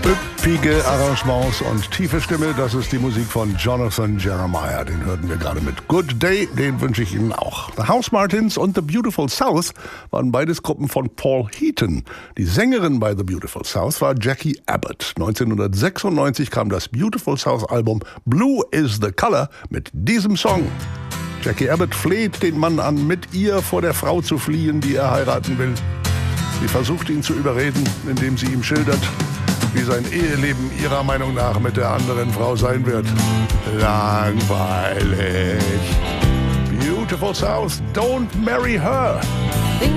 Üppige Arrangements und tiefe Stimme, das ist die Musik von Jonathan Jeremiah. Den hörten wir gerade mit Good Day, den wünsche ich Ihnen auch. The Housemartins und The Beautiful South waren beides Gruppen von Paul Heaton. Die Sängerin bei The Beautiful South war Jackie Abbott. 1996 kam das Beautiful South Album Blue is the Color mit diesem Song. Jackie Abbott fleht den Mann an, mit ihr vor der Frau zu fliehen, die er heiraten will. Sie versucht ihn zu überreden, indem sie ihm schildert, wie sein Eheleben ihrer Meinung nach mit der anderen Frau sein wird. Langweilig. Beautiful South, don't marry her.